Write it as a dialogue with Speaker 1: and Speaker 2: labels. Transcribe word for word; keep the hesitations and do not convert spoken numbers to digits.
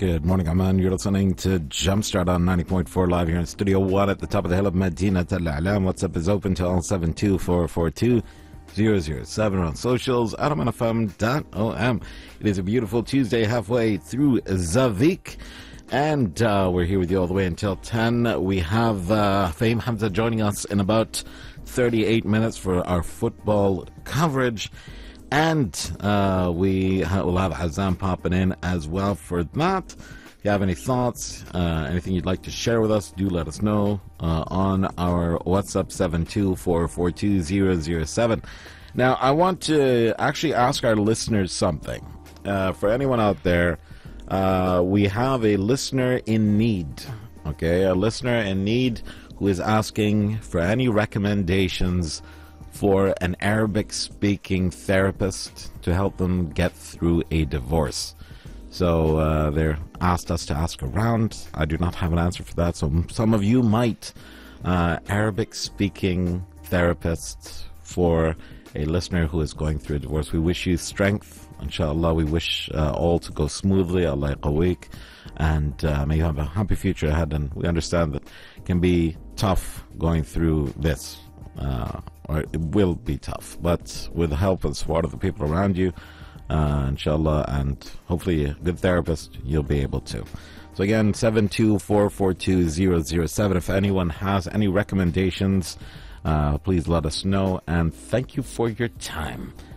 Speaker 1: Good morning, Aman. You're listening to Jumpstart on ninety point four live here in Studio one at the top of the hill of Medina Al Alam. WhatsApp is open to all seven two four four two zero zero seven on socials. Adam F M dot O M. It is a beautiful Tuesday, halfway through Zavik. And uh, we're here with you all the way until ten. We have uh, Fahim Hamza joining us in about thirty-eight minutes for our football coverage. And uh, we ha- will have Azam popping in as well for that. If you have any thoughts, uh, anything you'd like to share with us, do let us know uh, on our WhatsApp seven two four four two zero zero seven. Now, I want to actually ask our listeners something. Uh, for anyone out there, uh, we have a listener in need, okay? A listener in need who is asking for any recommendations for an Arabic-speaking therapist to help them get through a divorce. So uh, they're asked us to ask around. I do not have an answer for that, so some of you might. Uh, Arabic-speaking therapist for a listener who is going through a divorce. We wish you strength, inshallah. We wish uh, all to go smoothly, Allah yaqawik, and uh, may you have a happy future ahead. And we understand that it can be tough going through this. Uh, or it will be tough, but with the help and support of the people around you, uh, inshallah, and hopefully a good therapist, you'll be able to. So again, seven two four four two zero zero seven. If anyone has any recommendations, uh, please let us know, and thank you for your time.